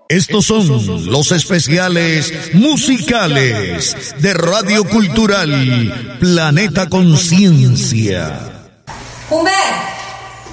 Estos son los especiales musicales de Radio Cultural Planeta Conciencia. Humbert,